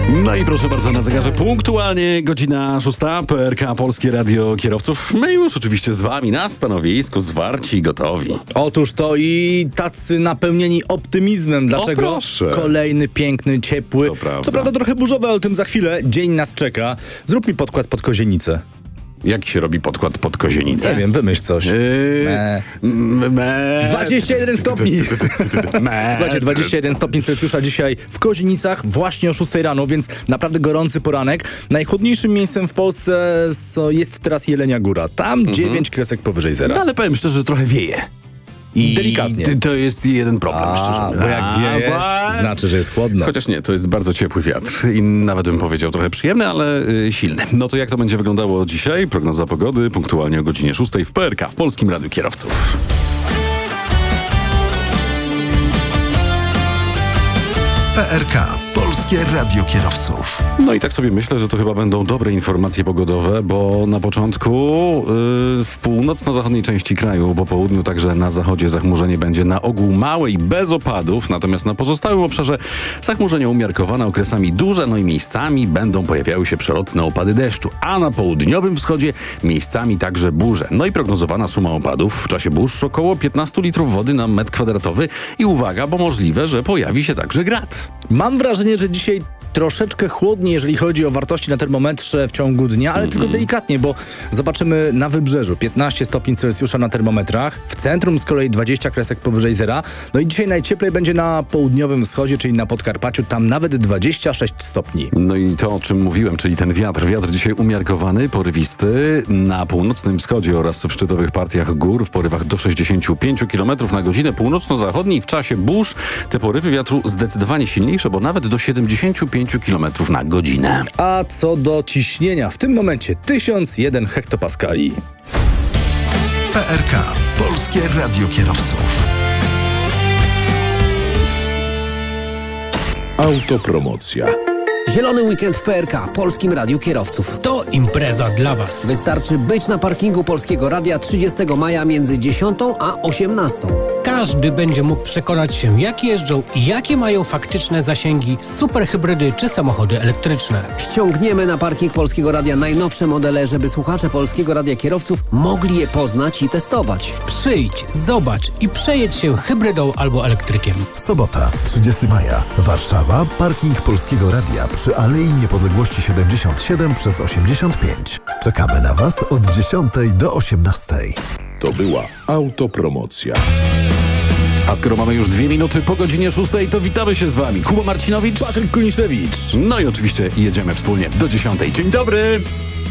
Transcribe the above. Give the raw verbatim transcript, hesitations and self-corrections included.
No i proszę bardzo, na zegarze punktualnie godzina szósta, P R K Polskie Radio Kierowców. My już oczywiście z wami na stanowisku, zwarci i gotowi. Otóż to i tacy napełnieni optymizmem. Dlaczego? O, proszę. Kolejny, piękny, ciepły, To prawda. co prawda trochę burzowy, ale o tym za chwilę. Dzień nas czeka. Zrób mi podkład pod kozienicę. Jak się robi podkład pod kozienicę? Nie wiem, wymyśl coś. Yy, Me. m- me. dwadzieścia jeden stopni. Me. Słuchajcie, dwadzieścia jeden stopni Celsjusza dzisiaj w Kozienicach właśnie o szóstej rano, więc naprawdę gorący poranek. Najchłodniejszym miejscem w Polsce jest teraz Jelenia Góra. Tam dziewięć kresek powyżej zera. No ale powiem szczerze, że trochę wieje. I Delikatnie. t- to jest jeden problem, A, szczerze mówiąc. bo jak wieje, A, znaczy, że jest chłodno. Chociaż nie, to jest bardzo ciepły wiatr i nawet bym powiedział trochę przyjemny, ale y, silny. No to jak to będzie wyglądało dzisiaj? Prognoza pogody punktualnie o godzinie szóstej w P R K, w Polskim Radiu Kierowców. P R K. Polskie Radio Kierowców. No i tak sobie myślę, że to chyba będą dobre informacje pogodowe, bo na początku yy, w północno-zachodniej części kraju, po południu także na zachodzie zachmurzenie będzie na ogół małe i bez opadów, natomiast na pozostałym obszarze zachmurzenie umiarkowane, okresami duże, no i miejscami będą pojawiały się przelotne opady deszczu, a na południowym wschodzie miejscami także burze. No i prognozowana suma opadów w czasie burz około piętnaście litrów wody na metr kwadratowy i uwaga, bo możliwe, że pojawi się także grad. Mam wrażenie, że dzisiaj troszeczkę chłodniej, jeżeli chodzi o wartości na termometrze w ciągu dnia, ale mm-hmm. tylko delikatnie, bo zobaczymy na wybrzeżu piętnaście stopni Celsjusza na termometrach, w centrum z kolei dwadzieścia kresek powyżej zera. No i dzisiaj najcieplej będzie na południowym wschodzie, czyli na Podkarpaciu, tam nawet dwadzieścia sześć stopni. No i to, o czym mówiłem, czyli ten wiatr. Wiatr dzisiaj umiarkowany, porywisty na północnym wschodzie oraz w szczytowych partiach gór w porywach do sześćdziesiąt pięć kilometrów na godzinę. Północno-zachodniej w czasie burz te porywy wiatru zdecydowanie silniejsze, bo nawet do siedemdziesiąt pięć kilometrów na godzinę. A co do ciśnienia, w tym momencie tysiąc jeden hektopaskali. P R K. Polskie Radio Kierowców. Autopromocja. Zielony weekend w P R K, Polskim Radiu Kierowców. To impreza dla Was. Wystarczy być na parkingu Polskiego Radia trzydziestego maja między dziesiątą a osiemnastą. Każdy będzie mógł przekonać się, jak jeżdżą i jakie mają faktyczne zasięgi superhybrydy czy samochody elektryczne. Ściągniemy na parking Polskiego Radia najnowsze modele, żeby słuchacze Polskiego Radia Kierowców mogli je poznać i testować. Przyjdź, zobacz i przejedź się hybrydą albo elektrykiem. Sobota, trzydziestego maja. Warszawa, parking Polskiego Radia przy Alei Niepodległości siedemdziesiąt siedem przez osiemdziesiąt pięć. Czekamy na Was od dziesiątej do osiemnastej. To była autopromocja. A skoro mamy już dwie minuty po godzinie szóstej, to witamy się z wami. Kuba Marcinowicz, Patryk Kuniszewicz. no i oczywiście jedziemy wspólnie do dziesiątej. Dzień dobry!